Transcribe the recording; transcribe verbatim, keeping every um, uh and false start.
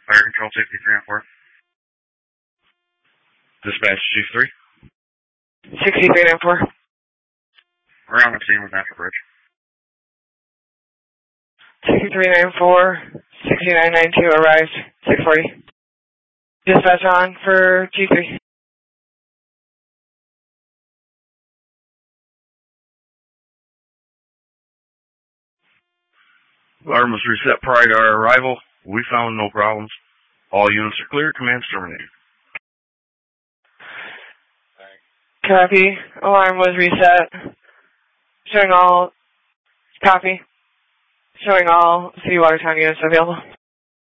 Fire Control sixty-three on four. Dispatch Chief three. sixty-three on four. We're on the scene with Natural Bridge. sixty-three nine four, sixty-nine nine two arrived, six forty. Dispatch on for G three. Alarm was reset prior to our arrival. We found no problems. All units are clear. Command's terminated. Copy. Alarm was reset. Showing all... Copy. Showing all City Watertown units available.